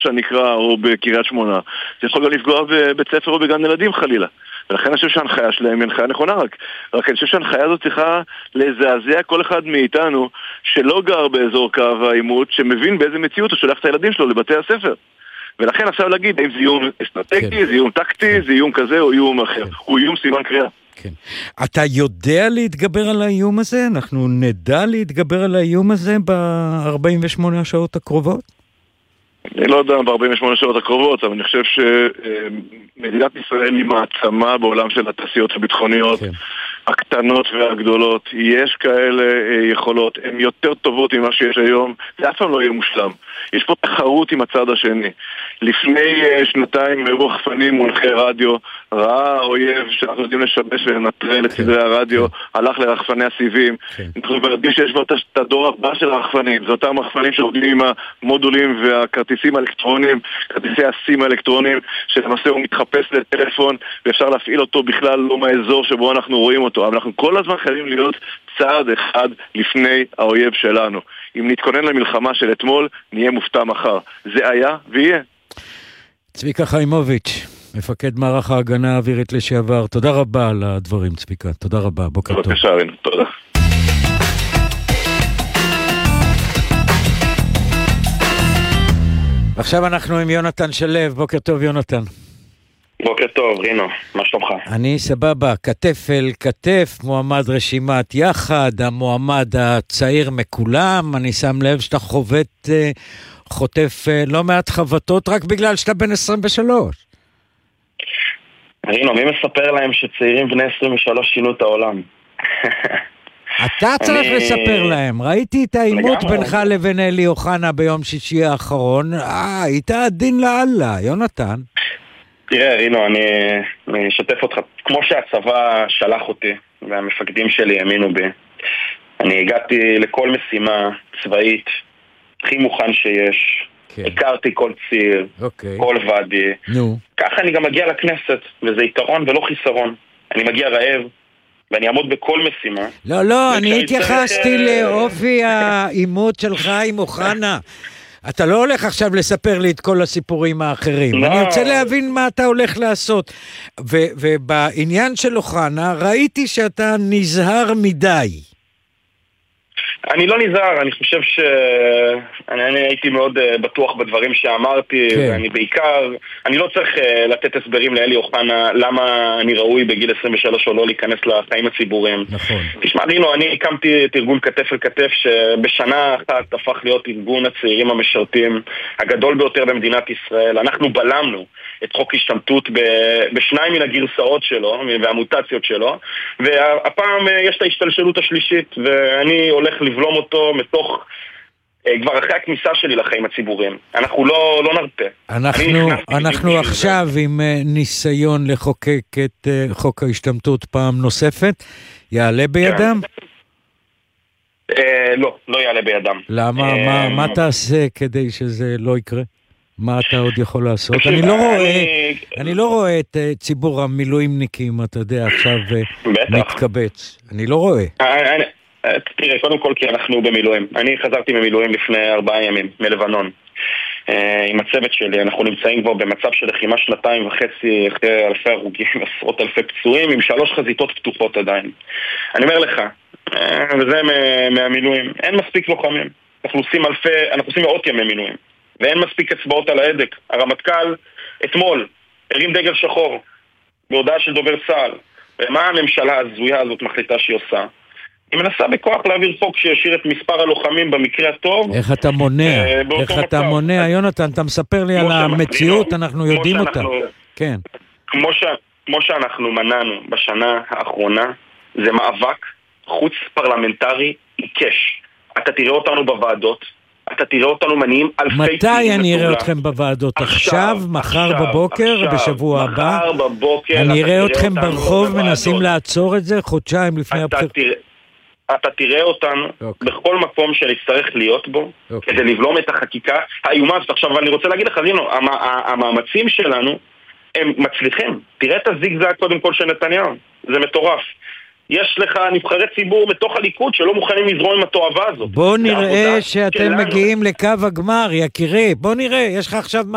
הנקרא או בקריית שמונה, זה יכול גם לפגוע בבית ספר או בגן ילדים חלילה. ולכן אני חושב שההנחיה שלהם היא הנחיה נכונה, רק אני חושב שההנחיה הזאת צריכה לזעזע כל אחד מאיתנו שלא גר באזור קו העימות, שמבין באיזה מציאות הוא שולח את הילדים שלו לבתי הספר. ולכן עכשיו להגיד, האם זה איום אסטרטגי, זה איום טקטי, זה איום כזה או איום אחר. הוא איום סימן קריאה. כן. אתה יודע להתגבר על האיום הזה? אנחנו נדע להתגבר על האיום הזה ב-48 השעות הקרובות? אני לא יודע ב-48 השעות הקרובות, אבל אני חושב שמדינת ישראל היא מעצמה בעולם של התעשיות הביטחוניות, הקטנות והגדולות. יש כאלה יכולות, הן יותר טובות ממה שיש היום, זה אף פעם לא יהיה מושלם. יש פה תחרות עם הצד השני. לפני שנתיים אירוע חפנים מונחי רדיו, ראה האויב שאנחנו יודעים לשבש ולנטרל את סדרי הרדיו, הלך לרחפני הסיבים. אנחנו יודעים שיש כבר את הדור הבא של הרחפנים, זה אותם רחפנים שעובדים עם המודולים והכרטיסים האלקטרוניים, כרטיסי הסים האלקטרוניים, שלמעשה הוא מתחפש לטלפון ואפשר להפעיל אותו בכלל לא מהאזור שבו אנחנו רואים אותו. אבל אנחנו כל הזמן חייבים להיות צעד אחד לפני האויב שלנו. אם נתכונן למלחמה של אתמול, נהיה מופתע מחר. זה היה ויהיה. צביקה חיימוביץ', מפקד מערך ההגנה האווירית לשעבר, תודה רבה על הדברים, צביקה. תודה רבה, בוקר טוב. בבקשה, רינו, תודה. עכשיו אנחנו עם יונתן שלב, בוקר טוב יונתן. בוקר טוב, רינו, מה שלומך? אני סבבה, כתף אל כתף, מועמד רשימת יחד, המועמד הצעיר מכולם, אני שם לב שאתה חוטף לא מעט חבטות רק בגלל שאתה בן 23. רינו, מי מספר להם שצעירים בני 23 שינו את העולם? אתה צריך לספר להם, ראיתי את העימות בינך לבין אלי אוחנה ביום שישי האחרון, היית עדין לאללה, יונתן. תראה, רינו, אני אשתף אותך. כמו שהצבא שלח אותי, והמפקדים שלי האמינו בי, אני הגעתי לכל משימה צבאית, הכי מוכן שיש. הכרתי כל ציר, כל ועדי. ככה אני גם מגיע לכנסת, וזה יתרון ולא חיסרון. אני מגיע רעב, ואני אעמוד בכל משימה. לא, אני התייחסתי לאופי העימות שלך עם אוחנה. אתה לא הולך עכשיו לספר לי את כל הסיפורים האחרים. אני רוצה להבין מה אתה הולך לעשות. ובעניין של אוחנה, ראיתי שאתה נזהר מדי. אני לא נזהר, אני חושב אני הייתי מאוד בטוח בדברים שאמרתי, ואני בעיקר, אני לא צריך לתת הסברים לאלי אוחנה למה אני ראוי בגיל 23 או לא להיכנס לחיים הציבוריים. נכון. תשמע, רינו, אני הקמתי את ארגון כתף אל כתף, שבשנה אחת הפך להיות ארגון הצעירים המשרתים הגדול ביותר במדינת ישראל. אנחנו בלמנו את חוק השתמטות בשניים מן הגרסאות שלו והמוטציות שלו, והפעם יש את ההשתלשלות השלישית, ואני הולך לבלום אותו מתוך כבר אחרי הכניסה שלי לחיים הציבוריים. אנחנו לא נרפה. אנחנו עכשיו עם ניסיון לחוקק את חוק ההשתמטות פעם נוספת. יעלה בידם? לא יעלה בידם. למה? מה תעשה כדי שזה לא יקרה? מה אתה עוד יכול לעשות? אני לא רואה את ציבור המילואימניקים, אתה יודע, עכשיו מתקבץ. אני לא רואה. תראה, קודם כל כי אנחנו במילואים. אני חזרתי ממילואים לפני 4 ימים, מלבנון. עם הצוות שלי, אנחנו נמצאים כבר במצב של לחימה 2.5 אחרי אלפי הרוגים, עשרות אלפי פצועים, עם 3 חזיתות פתוחות עדיין. אני אומר לך, וזה מהמילואים, אין מספיק לוחמים. אנחנו עושים מאות ימי מילואים, ואין מספיק אצבעות על ההדק. הרמטכ"ל אתמול הרים דגל שחור בהודעה של דובר צה"ל. ומה הממשלה הזויה הזאת מחליטה שהיא עושה? היא מנסה בכוח להעביר חוק שישאיר את מספר הלוחמים במקרה הטוב. איך אתה מונע? יונתן, אתה מספר לי על המציאות, אנחנו יודעים אותה. כן. כמו שאנחנו מנענו בשנה האחרונה, זה מאבק חוץ פרלמנטרי עיקש. אתה תראה אותנו בוועדות, אתה תראה אותנו מניעים אלפי... מתי אני אראה אתכם בוועדות? עכשיו, מחר בבוקר, בשבוע הבא? מחר בבוקר. אני אראה אתכם ברחוב מנסים לעצור את זה חודשיים לפני הבחירות. אתה תראה אותנו בכל מקום שנצטרך להיות בו, כדי לבלום את החקיקה האיומה. עכשיו אני רוצה להגיד לך, רינו, המאמצים שלנו הם מצליחים. תראה את הזיגזג קודם כל של נתניהו, זה מטורף. יש לך נבחרי ציבור מתוך הליכוד שלא מוכנים לזרום עם התועבה הזאת. בוא נראה שאתם מגיעים לקו הגמר, יקירי. בוא נראה, יש לך עכשיו